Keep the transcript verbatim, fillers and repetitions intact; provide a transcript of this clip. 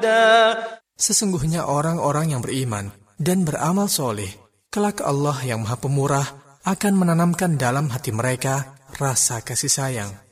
ودا. Sesungguhnya orang-orang yang beriman dan beramal soleh, kelak Allah yang Maha Pemurah akan menanamkan dalam hati mereka rasa kasih sayang.